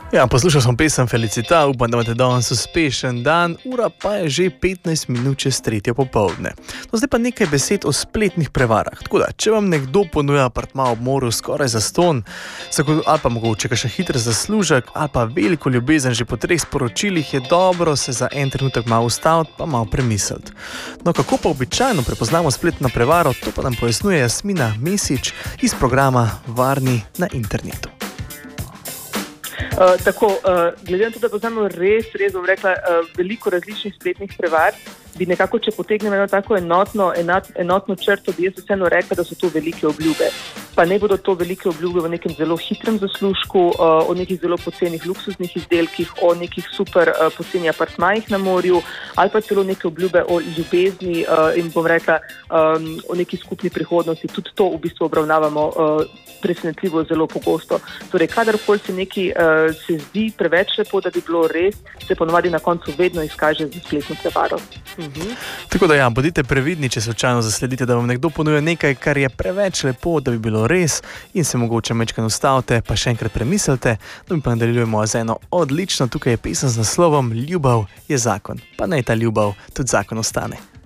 Ja, poslušal sem pesem Felicita, upam, da imate danes uspešen dan, ura pa je že 15 minut čez 3. popoldne. No, zdaj pa nekaj besed o spletnih prevarah. Tako da, če vam nekdo ponuja apartma ob morju skoraj zastonj, ali pa mogoče še hiter zaslužek, ali pa veliko ljubezen že po 3 sporočilih, je dobro se za en trenutek malo ustaviti, pa malo premisliti. No, kako pa običajno prepoznamo spletno prevaro, to pa nam pojasnjuje Jasmina Mesič iz programa Varni na internetu. Glede na to, da poznamo res, bom rekla, veliko različnih spletnih prevar, bi nekako, če potegnem eno tako enotno črto, bi jaz vseeno rekla, da so to velike obljube. Pa ne bodo to velike obljube v nekem zelo hitrem zaslužku, o nekih zelo pocenih luksuznih izdelkih, o nekih super poceni apartmajih na morju, ali pa celo neke obljube o ljubezni in bom rekla o neki skupni prihodnosti. Tudi to v bistvu obravnavamo presenetljivo zelo pogosto. Torej, kadarkoli se nekaj se zdi preveč lepo, da bi bilo res, se ponovadi na koncu vedno izkaže za spletno prevaro. Tako da ja, bodite previdni, če slučajno zasledite, da vam nekdo ponuja nekaj, kar je preveč lepo, da bi bilo res, in se mogoče majčkeno ustavite, pa še enkrat premislite. No, mi pa nadaljujemo z eno odlično, tukaj je pesem z naslovom Ljubav je zakon. Pa naj ta ljubav tudi zakon ostane.